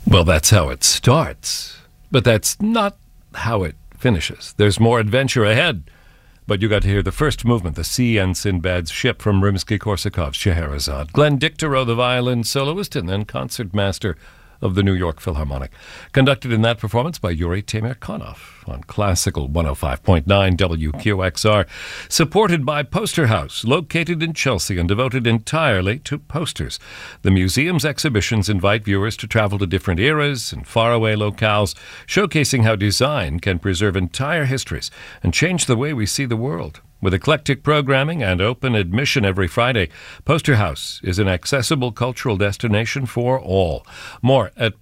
Well, that's how it starts, but that's not how it finishes. There's more adventure ahead. But you got to hear the first movement, the Sea and Sinbad's Ship, from Rimsky-Korsakov's Scheherazade. Glenn Dicterow, the violin soloist and then concertmaster of the New York Philharmonic. Conducted in that performance by Yuri Temirkanov on Classical 105.9 WQXR. Supported by Poster House, located in Chelsea and devoted entirely to posters. The museum's exhibitions invite viewers to travel to different eras and faraway locales, showcasing how design can preserve entire histories and change the way we see the world. With eclectic programming and open admission every Friday, Poster House is an accessible cultural destination for all. More at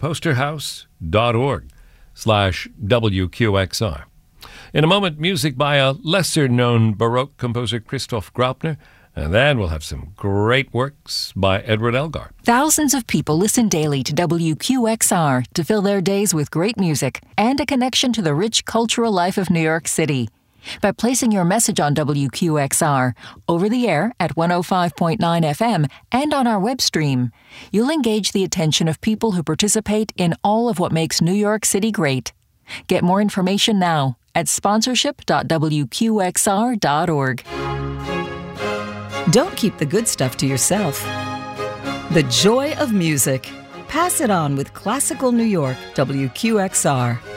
posterhouse.org/WQXR. In a moment, music by a lesser-known Baroque composer Christoph Graupner, and then we'll have some great works by Edward Elgar. Thousands of people listen daily to WQXR to fill their days with great music and a connection to the rich cultural life of New York City. By placing your message on WQXR, over the air at 105.9 FM and on our web stream, you'll engage the attention of people who participate in all of what makes New York City great. Get more information now at sponsorship.wqxr.org. Don't keep the good stuff to yourself. The joy of music. Pass it on with Classical New York, WQXR.